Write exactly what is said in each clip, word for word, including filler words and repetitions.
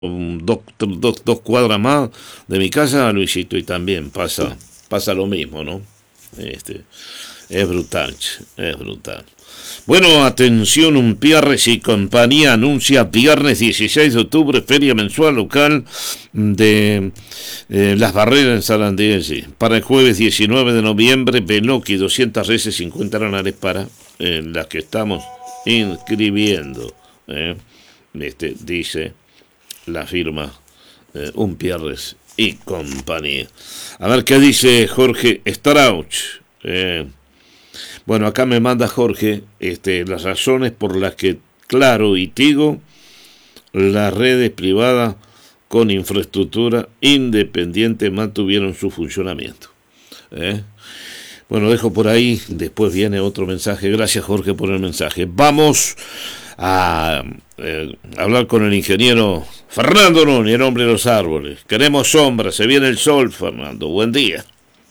un, dos, dos, dos cuadras más de mi casa, Luisito, y también pasa, pasa lo mismo, ¿no? Este, es brutal, es brutal. Bueno, atención, un Pierres y compañía anuncia viernes dieciséis de octubre, feria mensual local de eh, Las Barreras en Sarandí. Para el jueves diecinueve de noviembre, Benoki, doscientas reses, cincuenta granales para eh, las que estamos inscribiendo. Eh. Este, dice la firma eh, un Pierres y compañía. A ver qué dice Jorge Strauch. Eh, bueno, acá me manda Jorge este, las razones por las que Claro y Tigo, las redes privadas con infraestructura independiente, mantuvieron su funcionamiento. Eh. Bueno, dejo por ahí, después viene otro mensaje. Gracias, Jorge, por el mensaje. Vamos a eh, hablar con el ingeniero Fernando Núñez, el hombre de los árboles. Queremos sombra, se viene el sol, Fernando. Buen día.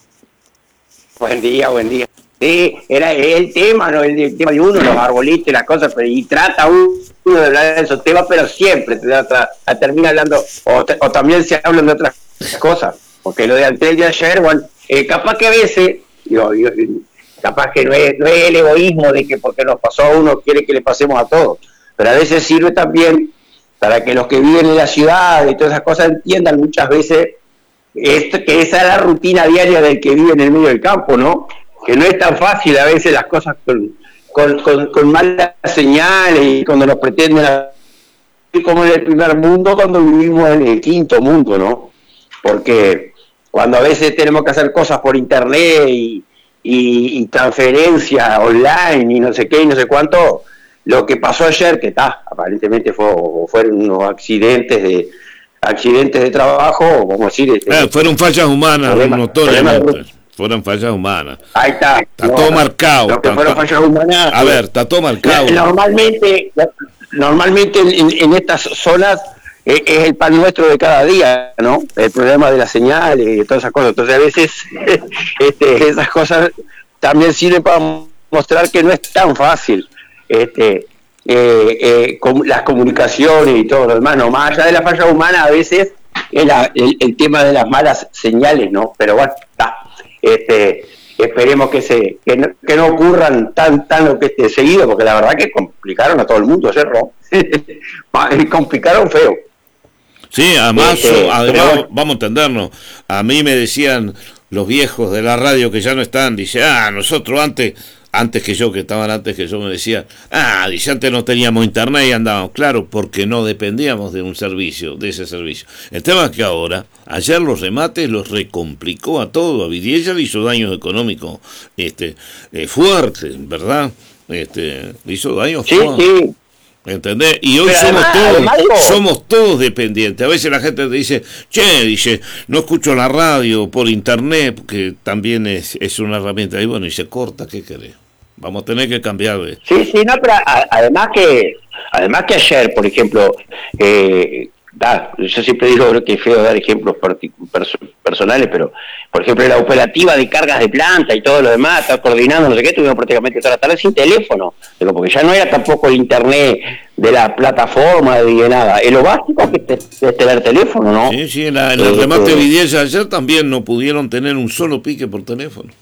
Buen día, buen día. Sí, era el tema, ¿no? El, el tema de uno, los arbolitos y las cosas, pero, y trata uno de hablar de esos temas, pero siempre te trata, termina hablando, o, te, o también se hablan de otras cosas, porque lo de antes de ayer, bueno, eh, capaz que a veces, digo, yo, capaz que no es, no es el egoísmo de que porque nos pasó a uno quiere que le pasemos a todos, pero a veces sirve también para que los que viven en la ciudad y todas esas cosas entiendan muchas veces esto, que esa es la rutina diaria del que vive en el medio del campo, ¿no? Que no es tan fácil a veces las cosas con, con, con, con malas señales y cuando nos pretenden como en el primer mundo, cuando vivimos en el quinto mundo, ¿no? Porque cuando a veces tenemos que hacer cosas por internet y Y, y transferencia online y no sé qué y no sé cuánto, lo que pasó ayer, que está, aparentemente fue, fueron unos accidentes de accidentes de trabajo, vamos a decir, este, eh, fueron fallas humanas, notoriamente, fueron fallas humanas. Ahí está, está no, todo marcado. Lo que está, fueron fallas humanas. A ver, está todo marcado. Normalmente, normalmente en, en estas zonas es el pan nuestro de cada día, ¿no? El problema de las señales y todas esas cosas. Entonces a veces este, esas cosas también sirven para mostrar que no es tan fácil este, eh, eh, com- las comunicaciones y todo lo demás, no, más allá de la falla humana a veces es la, el, el tema de las malas señales, ¿no? Pero bueno, está. Este, esperemos que se que no, que no ocurran tan tan lo que esté seguido, porque la verdad que complicaron a todo el mundo, ¿cierto? Complicaron feo. Sí, además, este, además pero, vamos a entendernos. A mí me decían los viejos de la radio que ya no están, dice, ah, nosotros antes, antes que yo, que estaban antes que yo, me decían, ah, dice, antes no teníamos internet y andábamos, claro, porque no dependíamos de un servicio, de ese servicio. El tema es que ahora, ayer los remates los recomplicó a todo, a Vidiella le hizo daños económicos este, eh, fuertes, ¿verdad? Este, le hizo daños sí, fuertes. Sí. ¿Entendés? Y hoy pero somos además, todos además digo, somos todos dependientes. A veces la gente te dice, che, dice, no escucho la radio por internet, porque también es, es una herramienta. Y bueno, y se corta, ¿qué querés? Vamos a tener que cambiar de... Sí, sí, no, pero a, además que además que ayer, por ejemplo, eh, da, yo siempre digo que es feo dar ejemplos partic- perso- personales, pero por ejemplo la operativa de cargas de planta y todo lo demás, estar coordinando, no sé qué, tuvimos prácticamente toda la tarde sin teléfono, pero porque ya no era tampoco el internet de la plataforma de nada, es lo básico que es, es tener teléfono, ¿no? Sí, sí, en, la, en el eh, remate eh, de Vidiella ayer también no pudieron tener un solo pique por teléfono.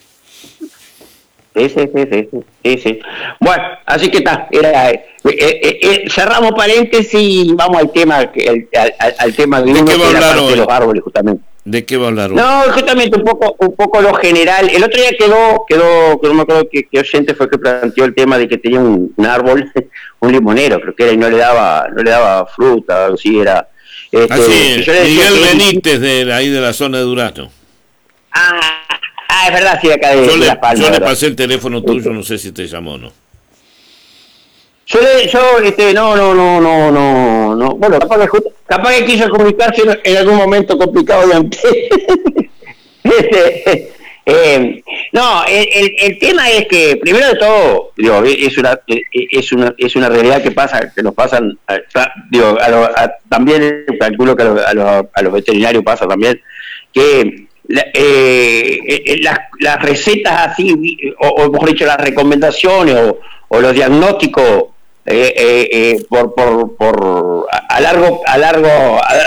Sí, sí, sí, sí, sí, sí. Bueno, así que está, era, eh, eh, eh, cerramos paréntesis y vamos al tema, el, al, al tema de, ¿De uno, qué va a que hablar parte hoy? de los árboles, justamente. ¿De qué va a hablar hoy? No, justamente un poco, un poco lo general. El otro día quedó, quedó, no me acuerdo qué, qué oyente fue que planteó el tema de que tenía un, un árbol, un limonero, creo que era, y no le daba, no le daba fruta, algo así era. Este, Así, yo le decía Miguel que- Benítez, de ahí de la zona de Durazno. Ah, ah, es verdad, sí, acá de, Yo de le, La Palma. yo le ¿verdad? pasé el teléfono tuyo, no sé si te llamó o no. Yo, le, yo este, no, no, no, no, no, no, bueno, capaz que, justo- capaz que quiso comunicarse en, en algún momento complicado de antes. este, eh, no, el, el, el tema es que, primero de todo, digo, es una, es una, es una realidad que pasa, que nos pasan, a, digo, a lo, a, también calculo que a, lo, a, los, a los veterinarios pasa también, que la, eh, eh, las, las recetas así, o, o mejor dicho, las recomendaciones o, o los diagnósticos eh, eh, eh, por, por, por a largo, a largo, a,